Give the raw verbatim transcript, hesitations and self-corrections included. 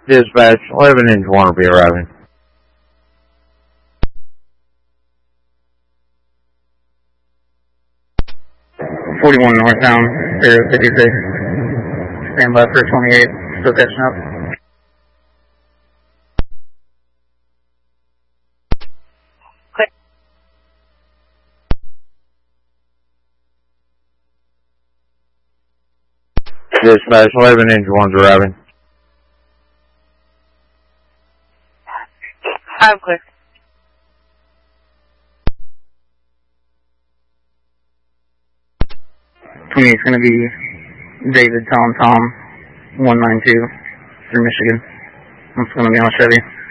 Dispatch, eleven inch one will be arriving. forty-one northbound, zero fifty-six. Stand by for twenty-eight, still catching up. Dispatch, eleven inch one's arriving. I'm clear. twenty-eight's going to be David Tom Tom one nine two through Michigan. That's going to be on Chevy.